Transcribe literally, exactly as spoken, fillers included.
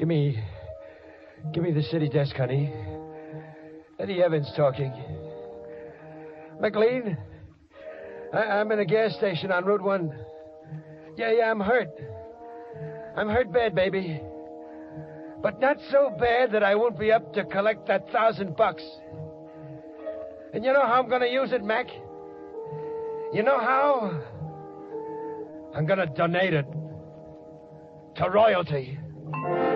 Give me... Give me the city desk, honey. Eddie Evans talking. McLean? I, I'm in a gas station on Route one. Yeah, yeah, I'm hurt. I'm hurt bad, baby. But not so bad that I won't be up to collect that thousand bucks. And you know how I'm going to use it, Mac? You know how? I'm going to donate it to royalty.